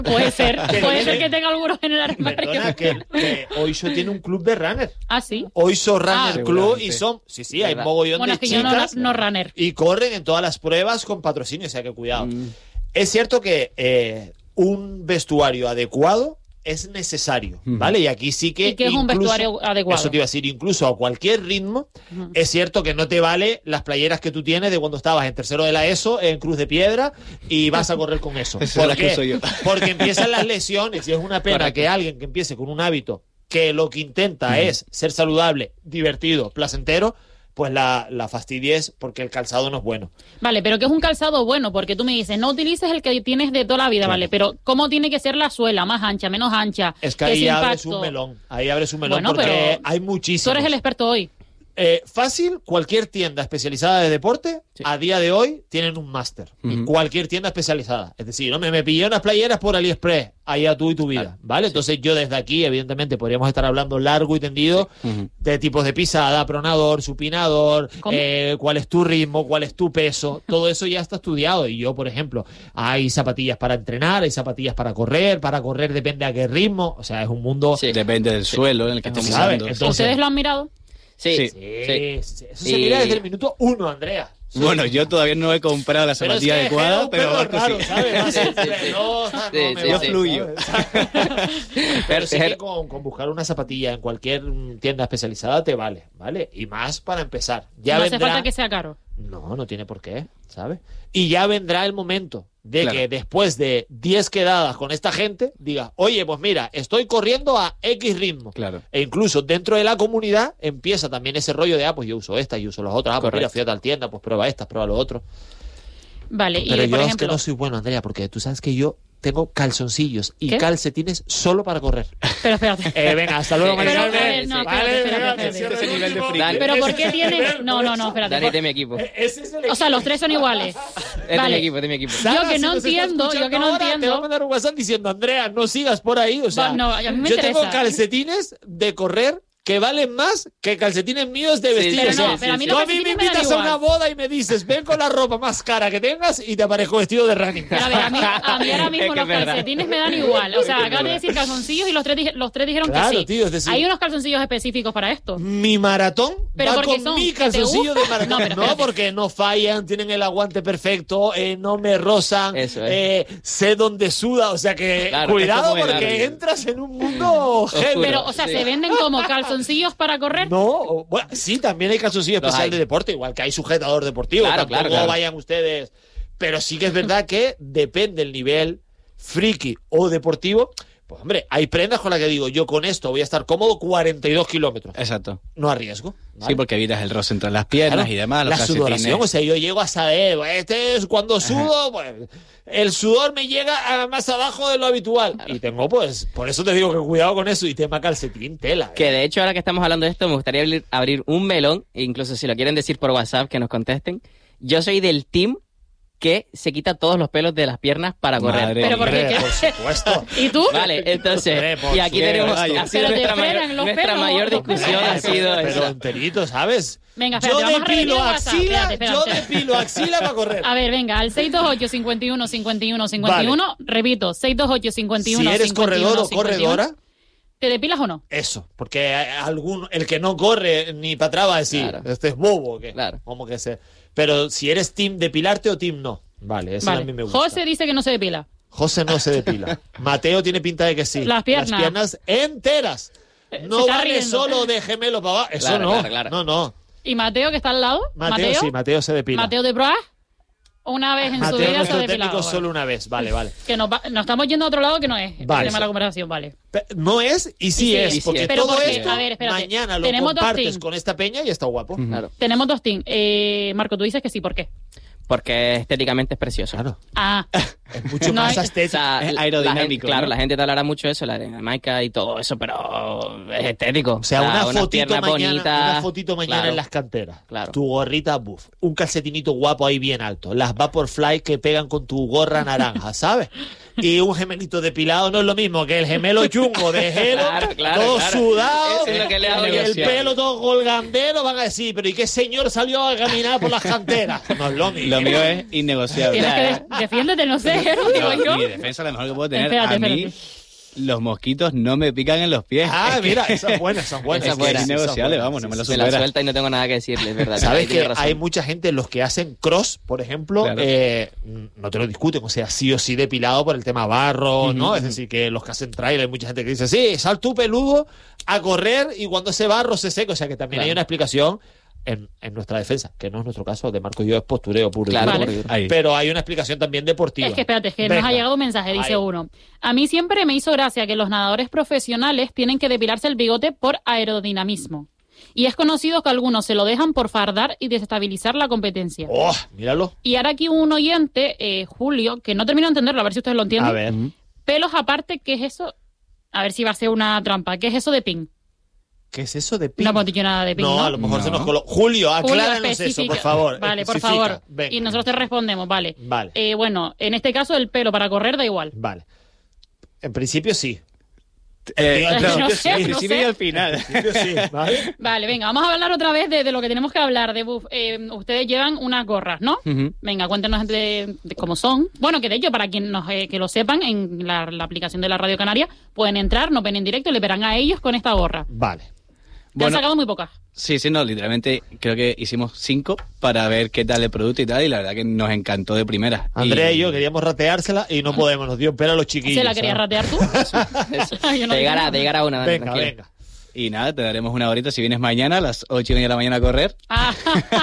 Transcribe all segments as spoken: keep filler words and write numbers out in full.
Puede ser, puede ser que tenga algunos en el armario. Perdona, que, que Oiso tiene un club de runner. Ah, sí. Oiso Runner Ah, Club y son, sí, sí, hay mogollón bueno, de es que yo no, chicas no runner. y corren en todas las pruebas con patrocinio, o sea que cuidado. Mm. Es cierto que eh, un vestuario adecuado es necesario, ¿vale? Y aquí sí que ¿Y qué es un incluso- vestuario adecuado? Eso te iba a decir, incluso a cualquier ritmo, Ujú. es cierto que no te vale las playeras que tú tienes de cuando estabas en tercero de la ESO, en Cruz de Piedra, y vas a correr con eso. Esa es la que uso yo. Porque empiezan las lesiones y es una pena Correcto. que alguien que empiece con un hábito que lo que intenta es ser saludable, divertido, placentero, pues la, la fastidies porque el calzado no es bueno. Vale, pero ¿qué es un calzado bueno? Porque tú me dices, no utilices el que tienes de toda la vida, Claro. ¿vale? Pero ¿cómo tiene que ser la suela? ¿Más ancha, menos ancha? Es que ¿Qué ahí abres impacto? un melón, ahí abres un melón Bueno, porque pero hay Tú muchísimos. eres el experto hoy. Eh, fácil, cualquier tienda especializada de deporte, Sí. a día de hoy, tienen un máster. Ujú. Cualquier tienda especializada. Es decir, no me, me pillé unas playeras por AliExpress, allá tú y tu vida, Claro. ¿vale? Entonces yo desde aquí, evidentemente, podríamos estar hablando largo y tendido Ujú. de tipos de pisada, pronador, supinador, ¿Cómo? eh, cuál es tu ritmo, cuál es tu peso, todo eso ya está estudiado. Y yo, por ejemplo, hay zapatillas para entrenar, hay zapatillas para correr, para correr depende a qué ritmo, o sea, es un mundo... Sí. Depende del suelo en el que estés ¿Sabe? pisando. Entonces- ¿Ustedes lo han mirado? Sí, Sí, sí. sí, eso se Y- mira desde el minuto uno, Andrea. Bueno, yo todavía no he comprado la Pero es zapatilla que adecuada, es un pero perro Marco raro, sí. ¿sabes? Más Sí, el sí, sí. reloj, no Sí, me sí, vale, yo fluyo. ¿sabes? Pero sí que Pero- con, con buscar una zapatilla en cualquier tienda especializada te vale, ¿vale? Y más para empezar. Ya no vendrá... hace falta que sea caro. No, no tiene por qué, ¿sabes? Y ya vendrá el momento de Claro. que después de diez quedadas con esta gente, diga, oye, pues mira, estoy corriendo a X ritmo. Claro. E incluso dentro de la comunidad empieza también ese rollo de, ah, pues yo uso esta, yo uso las otras, ah, pues mira, Correcto. fui a tal tienda, pues prueba estas, prueba lo otro. Vale, Pero y yo por es ejemplo... que no soy bueno, Andrea, porque tú sabes que yo tengo calzoncillos y ¿Qué? calcetines solo para correr. Pero espérate. Eh, venga, hasta luego, Pero, Mari Carmen. a ver, no, Vale, espérate, espérate, venga, espérate. que cierre Ese el nivel de último. friki. Pero ¿por Ese qué es el tienes...? nivel, No, por no, no, eso. espérate. Dani, de mi equipo. Eh, Ese es el O sea, los equipo. tres son iguales. Es de mi Vale. equipo, es de mi equipo. Sara, Yo que si no nos está entiendo, yo escuchando que no ahora, Te va entiendo. a mandar un WhatsApp diciendo, Andrea, no sigas por ahí. O sea, Va, no, a mí me yo interesa. tengo calcetines de correr que valen más que calcetines míos de Sí, vestir. pero O sea, no, pero a mí tú los a mí me calcetines me dan invitas a una igual. boda y me dices, ven con la ropa más cara que tengas y te aparezco vestido de running. Pero a ver, a mí, a mí ahora mismo Es que los es verdad. calcetines me dan igual. O sea, Es que es acabas de verdad. decir calzoncillos y los tres, dije- los tres dijeron Claro, que sí. tío, es decir- Hay unos calzoncillos específicos para esto. Mi maratón Pero va porque con son- mi ¿te calzoncillo de gustan? maratón. No, No, pero espérate. porque no fallan, tienen el aguante perfecto, eh, no me rozan, Eso es. eh, sé dónde suda, o sea que Claro, cuidado es como el porque árbitro. entras en un mundo heavy. Oscuro. Pero, o sea, Sí. ¿se venden como calzoncillos para correr? No, o- bueno, sí, también hay calzoncillo Los especial hay. de deporte, igual que hay sujetador deportivo, Claro, tampoco claro, claro. vayan ustedes. Pero sí que es verdad que depende el nivel friki o deportivo. Pues hombre, hay prendas con las que digo, yo con esto voy a estar cómodo cuarenta y dos kilómetros. Exacto. No arriesgo. ¿vale? Sí, porque evitas el roce entre las piernas Claro, y demás. Los la sudoración, calcetines. o sea, yo llego a saber, pues, este es cuando sudo, pues el sudor me llega a más abajo de lo habitual. Y tengo, pues, por eso te digo que cuidado con eso y tema calcetín, tela. ¿eh? Que de hecho, ahora que estamos hablando de esto, me gustaría abrir, abrir un melón, e incluso si lo quieren decir por WhatsApp, que nos contesten. Yo soy del team que se quita todos los pelos de las piernas para correr. Madre Pero ¿por qué? Hombre, ¿Qué? por supuesto. ¿Y tú? Vale, entonces, Hombre, por y aquí supuesto. tenemos, Ay, ha sido pero te nuestra, frenan mayor, los nuestra pelos, mayor los discusión pelos. ha sido Pero esa. enterito, ¿sabes? Venga, espérate, yo vamos a repetir depilo el WhatsApp. axila, Espérate, espérate. yo depilo axila para correr. A ver, venga, al seis dos ocho, cincuenta y uno, cincuenta y uno, cincuenta y uno. Repito, seis dos ocho, cincuenta y uno, Si eres cincuenta y uno, corredor o cincuenta y uno. corredora, ¿Te depilas o no? eso, porque algún, el que no corre ni para atrás va a decir, Claro. este es bobo, ¿qué? Claro. Como que se... Pero si eres team depilarte o team no. Vale, eso a mí me Vale. gusta. José dice que no se depila. José no se depila. Mateo tiene pinta de que sí. Las piernas. Las piernas enteras. se No está vale riendo. solo de gemelo para abajo. Eso Claro, no. claro, claro. No, no. ¿Y Mateo que está al lado? Mateo, sí, Mateo se depila. Mateo de Proa. Una vez en su Mateo, vida se ha nuestro depilado. técnico, Vale. solo una vez. Vale, vale. Que nos, va- nos estamos yendo a otro lado que no es el Vale. tema de la conversación, vale. Pe- No es y sí Y sí es, es. porque Sí es. Pero todo porque, esto a ver, espérate. mañana lo Tenemos dos compartes teams. con esta peña y está guapo. Claro. Tenemos dos teams. Eh, Marco, tú dices que sí, ¿por qué? Porque estéticamente es precioso. Claro. Ah, Es mucho No más hay- O estético. sea, Es la- aerodinámico, la gente- claro, ¿no? la gente te hablará mucho de eso, la aerodinámica y todo eso, pero es estético. O sea, una fotito piernas mañana, bonitas, una fotito mañana claro. en las canteras. Claro. Tu gorrita buff. Un calcetinito guapo ahí bien alto. Las Vaporfly que pegan con tu gorra naranja, ¿sabes? Y un gemelito depilado no es lo mismo que el gemelo chungo de gelo, Claro, claro, todo claro. sudado, Eso es lo que le hago y el negociar. pelo todo colgandero. Van a decir, pero ¿y qué señor salió a caminar por las canteras? No es lo mismo. Lo mío es innegociable. tienes que de- defiéndete, no sé. mensajero, digo No, yo. mi defensa, la mejor que puedo tener. Espérate, a mí, espérate. los mosquitos no me pican en los pies. Ah, Es que mira, esa es buena, esa es buena. Esa Es es que buena. sí, esa es innegociable, buena, vamos, sí, no me lo sí. Me la supera. suelta y no tengo nada que decirle, es verdad. Sabes Ahí tiene que razón. hay mucha gente, los que hacen cross, por ejemplo, Claro. eh, no te lo discuten, o sea, sí o sí depilado por el tema barro, ¿no? Es decir, que los que hacen trail, hay mucha gente que dice, sí, sal tú peludo a correr y cuando ese barro se seca, o sea, que también Claro. hay una explicación en, en nuestra defensa, que no es nuestro caso, de Marco y yo es postureo puro y Claro, duro, Vale. Ahí. pero hay una explicación también deportiva. Es que espérate, es que Venga. nos ha llegado un mensaje, dice Ahí. uno. A mí siempre me hizo gracia que los nadadores profesionales tienen que depilarse el bigote por aerodinamismo. Y es conocido que algunos se lo dejan por fardar y desestabilizar la competencia. ¡Oh, míralo! Y ahora aquí un oyente, eh, Julio, que no termino de entenderlo, a ver si ustedes lo entienden. A ver. Pelos aparte, ¿qué es eso? A ver si va a ser una trampa. ¿Qué es eso de pin? ¿Qué es eso de pin? No hemos dicho nada de pin, ¿no? No, a lo mejor No. se nos coló. Julio, Julio, acláranos eso, especifica. por favor. Vale, por Especifica. favor. Venga. Y nosotros te respondemos, vale. Vale. Eh, bueno, en este caso el pelo para correr da igual. Vale. En principio sí. Eh, En no principio sé, sí. al no principio sé. y al final. En principio sí, ¿vale? Vale, venga, vamos a hablar otra vez de, de lo que tenemos que hablar. De buff. Eh, ustedes llevan unas gorras, ¿no? Ujú. Venga, cuéntenos de, de cómo son. Bueno, que de hecho, para quien nos, eh, que lo sepan, en la, la aplicación de la Radio Canaria, pueden entrar, nos ven en directo y le verán a ellos con esta gorra. Vale. Te han Bueno. sacado muy pocas. Sí, sí, no, literalmente creo que hicimos cinco para ver qué tal el producto y tal, y la verdad que nos encantó de primera. Andrea y, yo queríamos rateársela y no podemos, nos dio pena a los chiquillos. ¿Se la querías ¿sabes? ratear tú? Yo no Te digo llegará, nada. te llegará una, Dani, Venga, tranquilo. venga. Y nada, te daremos una horita si vienes mañana a las ocho y media de la mañana a correr. Ah,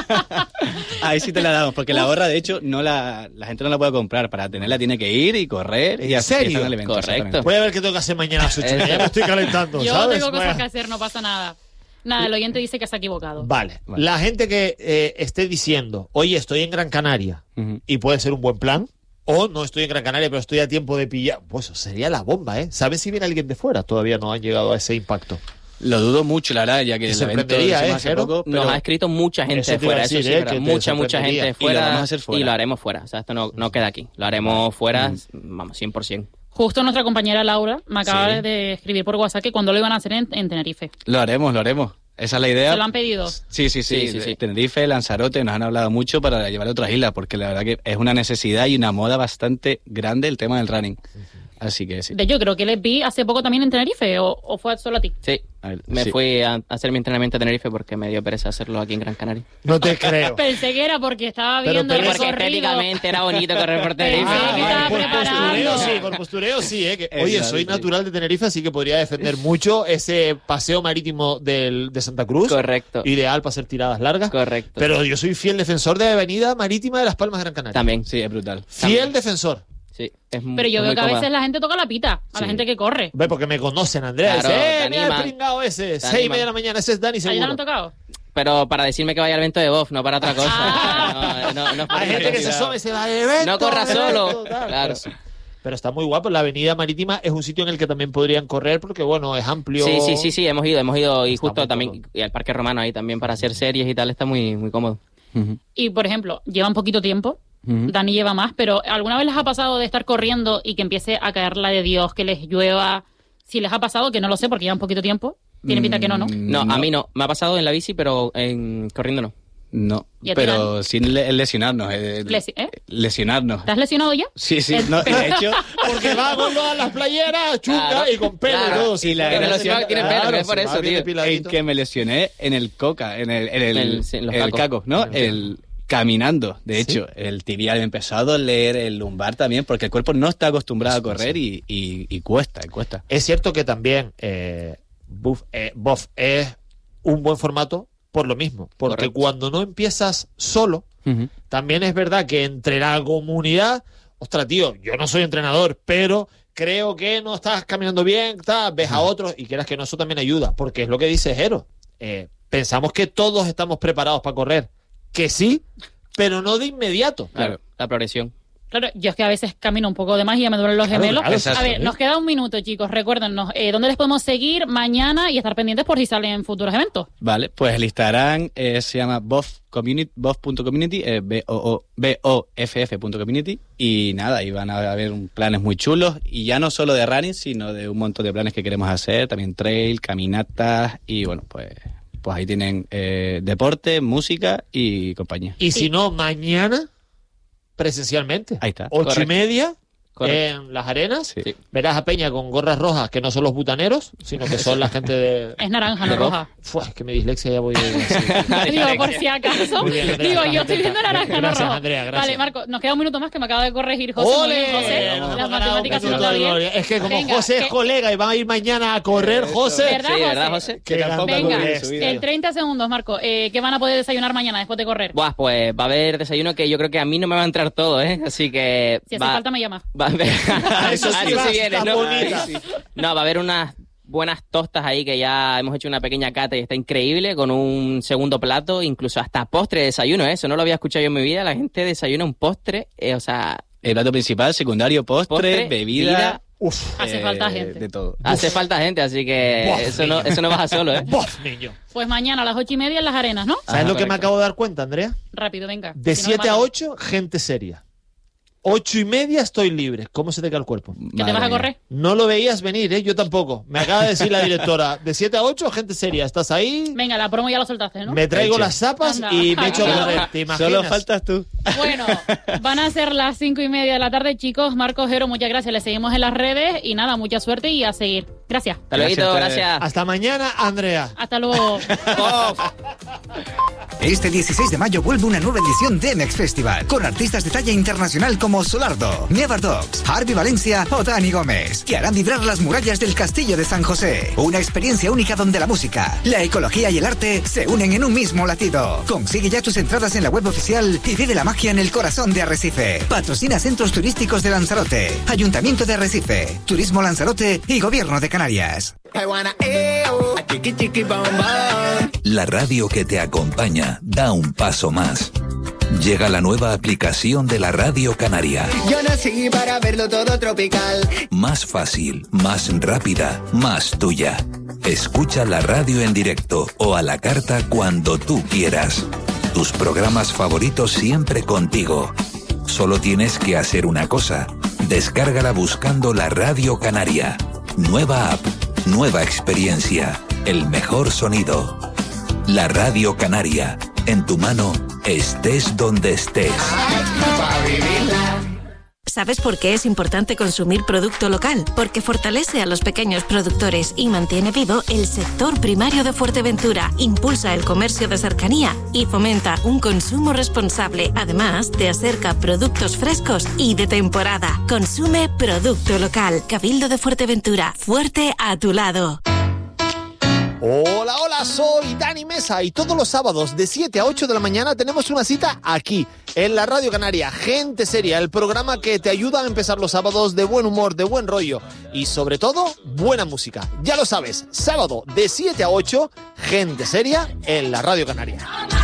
Ahí sí te la damos, porque la gorra, de hecho, no la, la gente no la puede comprar. Para tenerla tiene que ir y correr. ¿En y así serio? está en el evento, Correcto. exactamente. Voy a ver qué tengo que hacer mañana a las ocho. Ya me estoy calentando, yo ¿sabes? tengo cosas Bueno. que hacer, no pasa nada. Nada, el oyente dice que se ha equivocado. Vale. Vale. La gente que eh, esté diciendo, oye, estoy en Gran Canaria Ujú. y puede ser un buen plan, o no estoy en Gran Canaria, pero estoy a tiempo de pillar, pues sería la bomba, ¿eh? ¿Sabes si viene alguien de fuera? Todavía no han llegado a ese impacto. Lo dudo mucho, la verdad, ya que Te el evento lo sorprendería, hicimos ¿eh, hace Jero? poco, pero Nos ha escrito mucha gente Eso de te iba a fuera, eso decir, sí, ¿eh? es verdad. Que te mucha, mucha sorprendería. gente Y lo fuera. vamos a hacer fuera. Y lo haremos fuera. O sea, esto no, no queda aquí. Lo haremos fuera, vamos, cien por ciento. Justo nuestra compañera Laura me acaba Sí. de escribir por WhatsApp que cuando lo iban a hacer en, en Tenerife. lo haremos, lo haremos. Esa es la idea. Se lo han pedido. Sí, sí, sí. Sí, sí, sí. Tenerife, Lanzarote, nos han hablado mucho para llevar a otras islas, porque la verdad que es una necesidad y una moda bastante grande el tema del running. Así que sí. De hecho, creo que les vi hace poco también en Tenerife, o, o fue solo a ti. Sí, A ver, me sí. fui a hacer mi entrenamiento a Tenerife porque me dio pereza hacerlo aquí en Gran Canaria. No te creo. Pensé que era porque estaba Pero- viendo pero el es que Porque recorrido. estéticamente era bonito correr por Tenerife. Ah, que estaba por preparando. postureo sí, por postureo sí, ¿eh? Que, oye, Exacto. soy natural de Tenerife, así que podría defender mucho ese paseo marítimo del, de Santa Cruz. Correcto. Ideal para hacer tiradas largas. Correcto. Pero yo soy fiel defensor de la avenida marítima de Las Palmas de Gran Canaria. También, Sí, es brutal. Fiel defensor. sí. Es mu- Pero yo es veo muy que a cómoda. veces la gente toca la pita, a la Sí. gente que corre. Ve, porque me conocen, Andrea. Claro, dice, te eh, mira el animan. pringao ese. Te Seis y animan. media de la mañana, ese es Dani ¿A ti te lo seguro. han tocado? Pero para decirme que vaya al evento de Bob, no para otra cosa. Ah. No, no, no es por Hay gente que se necesidad. asoma y se va de evento. No corra de evento, solo. tal. Claro. Pero, pero está muy guapo. La avenida marítima es un sitio en el que también podrían correr porque, bueno, es amplio. Sí, sí, sí, sí, hemos ido, hemos ido y Está justo muy también, cómodo. y al Parque Romano ahí también para hacer series y tal, está muy, muy cómodo. Ujú. Y, por ejemplo, llevan poquito tiempo. Ujú. Dani lleva más, pero ¿alguna vez les ha pasado de estar corriendo y que empiece a caer la de Dios, que les llueva? Si les ha pasado, que no lo sé porque llevan poquito tiempo. Tiene pinta que no, ¿no? Mm, No, a mí no. Me ha pasado en la bici, pero en corriendo no. No, ¿Y a ti, pero sin le- lesionarnos. eh, Lesi- ¿eh? Lesionarnos. ¿Te has lesionado ya? Sí, sí, no, de hecho... Porque va con lo- las playeras, chunga Claro, y con pelo claro. y todo. Y la Que me gracia- lesionó, que tiene pelo, Claro, que es por se eso, va bien tío. En depiladito. que me lesioné en el coca, en el, en el, El- sí, en los el cacos. caco, ¿no? En el El, caminando, de hecho, el tibial me empezó a doler, el lumbar también, porque el cuerpo no está acostumbrado a correr y, y, y cuesta, y cuesta. Es cierto que también eh, Buff, eh, Buff es un buen formato por lo mismo. Porque Correcto. cuando no empiezas solo, también es verdad que entre la comunidad, ostras, tío, yo no soy entrenador, pero creo que no estás caminando bien, tal, ves a otros y quieras que no, eso también ayuda. Porque es lo que dice Jero. Eh, pensamos que todos estamos preparados para correr. Que sí, pero no de inmediato. Claro, la progresión. Claro, yo es que a veces camino un poco de más y ya me duelen los Claro, gemelos. claro, a exacto, ver, ¿eh? nos queda un minuto, chicos. Recuérdenos, eh, ¿dónde les podemos seguir mañana y estar pendientes por si salen futuros eventos? Vale, pues el Instagram eh, se llama bof community, bof punto community, eh, B O O F F punto community, y nada, y van a haber un- planes muy chulos, y ya no solo de running, sino de un montón de planes que queremos hacer, también trail, caminatas, y bueno, pues, pues ahí tienen eh, deporte, música y compañía. Y si no, mañana, presencialmente. Ahí está. Ocho y Correcto. media, Correcto. en las arenas. Sí. Verás a Peña con gorras rojas, que no son los butaneros, sino que son la gente de... Es naranja, no de roja. Fua, es que mi dislexia ya voy a... Digo, por si acaso. Muy bien, Andrea, Digo, estás yo estoy atenta. viendo naranja, no Gracias, rojo. Andrea, gracias. Vale, Marco, nos queda un minuto más que me acaba de corregir José. Muy bien, José. Nos hemos Las ganado matemáticas un se nos minuto da de bien. gloria. Es que como Venga, José es que- colega y va a ir mañana a correr, José... ¿Verdad, Sí, José? ¿verdad, José? Que Qué tampoco grande. Venga, cubre su vida. en treinta segundos, Marco, eh, ¿qué van a poder desayunar mañana después de correr? Buah, pues va a haber desayuno que yo creo que a mí no me va a entrar todo, ¿eh? Así que... Si hace va, falta, me llamas. va a haber... Eso sí, Ah, eso va, sí viene, está ¿no? bonita. No, va a haber unas buenas tostas ahí que ya hemos hecho una pequeña cata y está increíble, con un segundo plato, incluso hasta postre de desayuno, ¿eh? Eso no lo había escuchado yo en mi vida. La gente desayuna un postre, eh, o sea... El plato principal, secundario, postre, Postre, bebida. bebida. Uf. Hace eh, falta gente. De todo. Hace falta gente, así que Buah, eso no, niño. eso no baja solo, ¿eh? ¡Bof, niño! Pues mañana a las ocho y media en las arenas, ¿no? ¿Sabes Ajá, lo que me correcto. acabo de dar cuenta, Andrea? Rápido, venga. De Si no me siete a matan. ocho, gente seria. Ocho y media estoy libre. ¿Cómo se te cae el cuerpo? ¿Que te vas a correr? No lo veías venir, ¿eh? Yo tampoco. Me acaba de decir la directora. De siete a ocho, gente seria. ¿Estás ahí? Venga, la promo ya lo soltaste, ¿no? Me traigo Hecho. las zapas Anda. y me echo a Solo- correr. ¿Te imaginas? Solo faltas tú. Bueno, van a ser las cinco y media de la tarde, chicos. Marco, Jero, muchas gracias. Les seguimos en las redes y nada, mucha suerte y a seguir. Gracias. Hasta luego, Gracias a ustedes. gracias. Hasta mañana, Andrea. Hasta luego. Este dieciséis de mayo vuelve una nueva edición de Next Festival, con artistas de talla internacional como Solardo, Never Dogs, Harvey Valencia o Dani Gómez, que harán vibrar las murallas del Castillo de San José. Una experiencia única donde la música, la ecología y el arte se unen en un mismo latido. Consigue ya tus entradas en la web oficial y vive la magia en el corazón de Arrecife. Patrocina Centros Turísticos de Lanzarote, Ayuntamiento de Arrecife, Turismo Lanzarote y Gobierno de Canarias. La radio que te acompaña da un paso más. Llega la nueva aplicación de la Radio Canaria. Yo nací para verlo todo tropical. Más fácil, más rápida, más tuya. Escucha la radio en directo o a la carta cuando tú quieras. Tus programas favoritos siempre contigo. Solo tienes que hacer una cosa. Descárgala buscando la Radio Canaria. Nueva app, nueva experiencia, el mejor sonido. La Radio Canaria, en tu mano, estés donde estés. ¿Sabes por qué es importante consumir producto local? Porque fortalece a los pequeños productores y mantiene vivo el sector primario de Fuerteventura, impulsa el comercio de cercanía y fomenta un consumo responsable. Además, te acerca productos frescos y de temporada. Consume producto local. Cabildo de Fuerteventura, fuerte a tu lado. Hola, hola, soy Dani Mesa y todos los sábados de siete a ocho de la mañana tenemos una cita aquí, en la Radio Canaria, Gente Seria, el programa que te ayuda a empezar los sábados de buen humor, de buen rollo y sobre todo, buena música. Ya lo sabes, sábado de siete a ocho, Gente Seria en la Radio Canaria.